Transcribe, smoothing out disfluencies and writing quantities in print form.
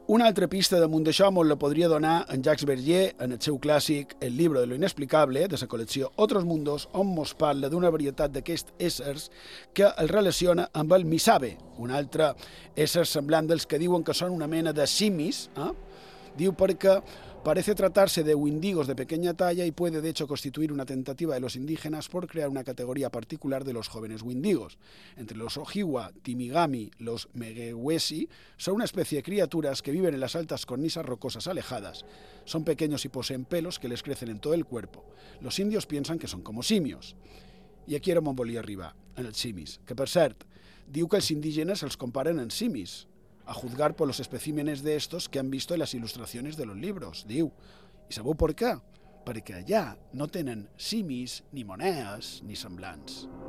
Una altra pista damunt d'això molt la podria donar en Jacques Verdier en el seu clàssic El libro de lo inexplicable, de la col·lecció Otros mundos, on mos parla d'una varietat d'aquests éssers que el relaciona amb el Misabe, un altre ésser semblant dels que diuen que són una mena de simis, Diu perquè parece tratarse de wendigos de pequeña talla y puede de hecho constituir una tentativa de los indígenas por crear una categoría particular de los jóvenes wendigos. Entre los Ojiwa, Timigami, los Megewesi, son una especie de criaturas que viven en las altas cornisas rocosas alejadas. Son pequeños y poseen pelos que les crecen en todo el cuerpo. Los indios piensan que son como simios. I aquí era on volia arribar, en els simis, que per cert, diu que els indígenes els comparen en simis, a juzgar por los especímenes de estos que han visto en las ilustraciones de los libros, diu. I sabeu per què? Perquè allà no tenen simis, ni monedes, ni semblants.